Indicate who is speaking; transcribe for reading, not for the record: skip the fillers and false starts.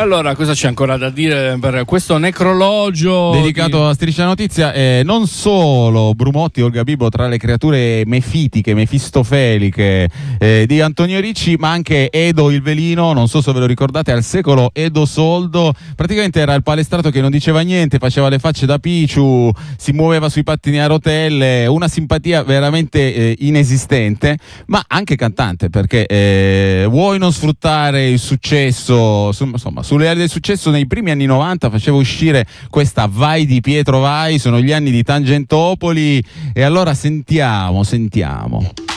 Speaker 1: Allora, cosa c'è ancora da dire per questo necrologio
Speaker 2: dedicato a Striscia Notizia? Non solo Brumotti, Olga Bibo tra le creature mefitiche, mefistofelike di Antonio Ricci, ma anche Edo il Velino, non so se ve lo ricordate, al secolo Edo Soldo, praticamente era il palestrato che non diceva niente, faceva le facce da Picciu, si muoveva sui pattini a rotelle, una simpatia veramente inesistente, ma anche cantante, perché vuoi non sfruttare il successo, insomma, sulle ali del successo nei primi anni 90 faceva uscire questa Vai di Pietro Vai, sono gli anni di Tangentopoli, e allora sentiamo.